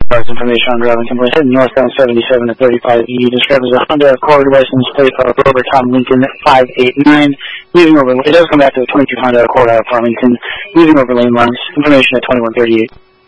Information on driving complaint heading northbound 77 to 35E. Described as a Honda Accord license plate of Robert Tom Lincoln 589. Leaving over, it does come back to the 22 Honda Accord out of Farmington. Leaving over lane lines. Information at 2138.